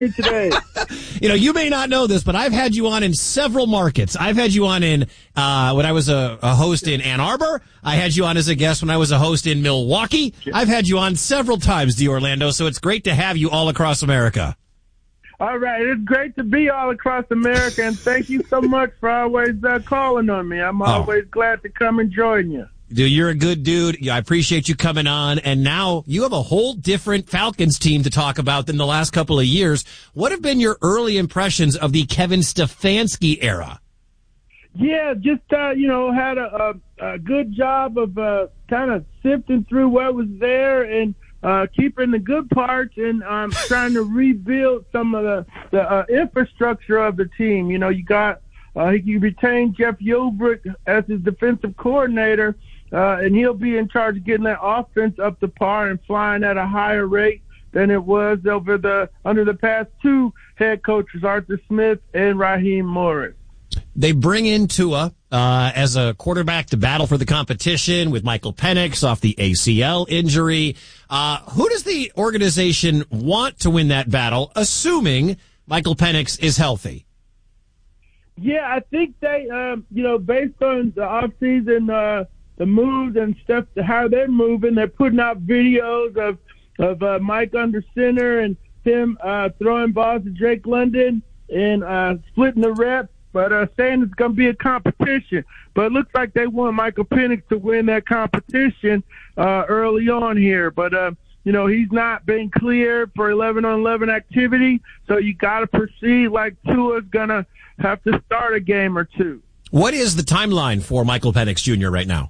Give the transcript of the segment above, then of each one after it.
today. You may not know this, but I've had you on in several markets. I've had you on in when I was a host in Ann Arbor. I had you on as a guest when I was a host in Milwaukee. I've had you on several times, D'Orlando, so it's great to have you all across America. All right. It's great to be all across America, and thank you so much for always calling on me. I'm always glad to come and join you. Dude, you're a good dude. I appreciate you coming on. And now you have a whole different Falcons team to talk about than the last couple of years. What have been your early impressions of the Kevin Stefanski era? Yeah, just, had a good job of kind of sifting through what was there and keeping the good parts and trying to rebuild some of the infrastructure of the team. You got you retained Jeff Ulbrich as his defensive coordinator, and he'll be in charge of getting that offense up to par and flying at a higher rate than it was under the past two head coaches, Arthur Smith and Raheem Morris. They bring in Tua as a quarterback to battle for the competition with Michael Penix off the ACL injury. Who does the organization want to win that battle, assuming Michael Penix is healthy? Yeah, I think they, based on the offseason, the moves and stuff, how they're moving, they're putting out videos of Mike under center and him throwing balls to Drake London and splitting the reps, but saying it's going to be a competition. But it looks like they want Michael Penix to win that competition early on here. But, he's not been clear for 11-on-11 activity, so you got to proceed like Tua's going to have to start a game or two. What is the timeline for Michael Penix Jr. right now?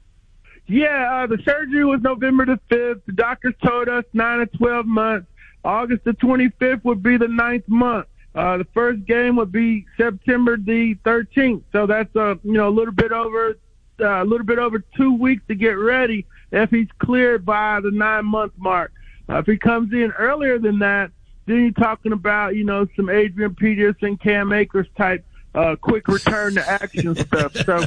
Yeah, the surgery was November the 5th. The doctors told us 9 to 12 months. August the 25th would be the 9th month. The first game would be September the 13th. So that's a little bit over 2 weeks to get ready if he's cleared by the 9-month mark. If he comes in earlier than that, then you're talking about, some Adrian Peterson, Cam Akers type quick return to action stuff. So,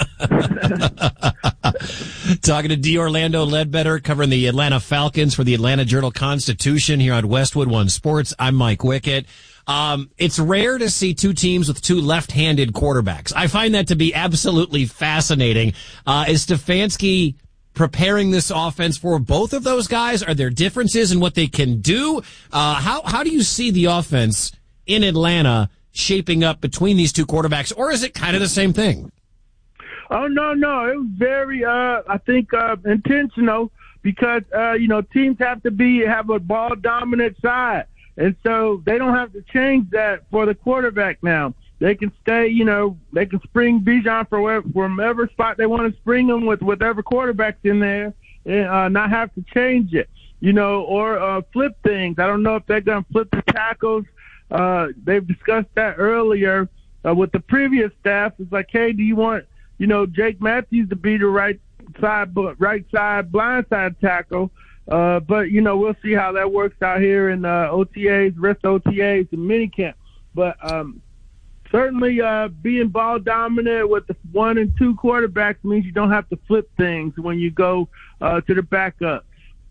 talking to D'Orlando Ledbetter, covering the Atlanta Falcons for the Atlanta Journal-Constitution here on Westwood One Sports. I'm Mike Wickett. It's rare to see two teams with two left-handed quarterbacks. I find that to be absolutely fascinating. Is Stefanski preparing this offense for both of those guys? Are there differences in what they can do? How do you see the offense in Atlanta shaping up between these two quarterbacks, or is it kind of the same thing? Oh, no. It was very, I think, intentional because, teams have to have a ball dominant side. And so they don't have to change that for the quarterback now. They can stay, they can spring Bijan from wherever spot they want to spring them with whatever quarterback's in there and not have to change it, or flip things. I don't know if they're going to flip the tackles. They've discussed that earlier with the previous staff. It's like, hey, do you want, Jake Matthews to be the right side blind side tackle? But we'll see how that works out here in OTAs, rest of OTAs and minicamp. But certainly being ball dominant with the 1 and 2 quarterbacks means you don't have to flip things when you go to the backup.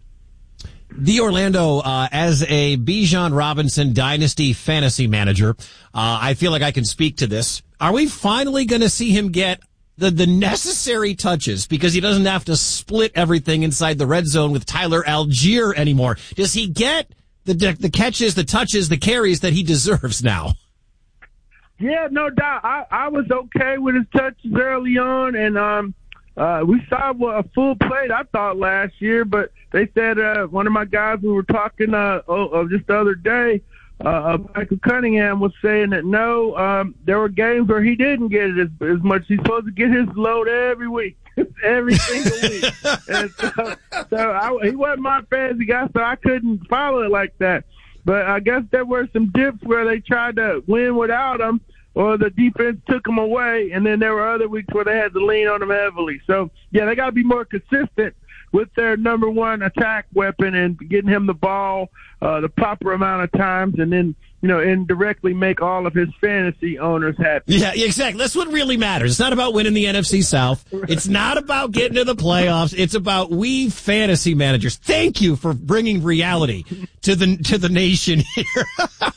D'Orlando, as a Bijan Robinson dynasty fantasy manager, I feel like I can speak to this. Are we finally going to see him get the necessary touches because he doesn't have to split everything inside the red zone with Tyler Algier anymore? Does he get the catches, the touches, the carries that he deserves now? Yeah, no doubt. I was okay with his touches early on, and we saw a full plate, I thought, last year, but they said one of my guys we were talking just the other day, Michael Cunningham was saying that there were games where he didn't get it as much. He's supposed to get his load every week, every single week. And he wasn't my fantasy guy, so I couldn't follow it like that. But I guess there were some dips where they tried to win without him, or the defense took him away, and then there were other weeks where they had to lean on him heavily. So, yeah, they got to be more consistent with their number one attack weapon and getting him the ball the proper amount of times, and then, indirectly make all of his fantasy owners happy. Yeah, exactly. That's what really matters. It's not about winning the NFC South. Right. It's not about getting to the playoffs. It's about we fantasy managers. Thank you for bringing reality to the nation here.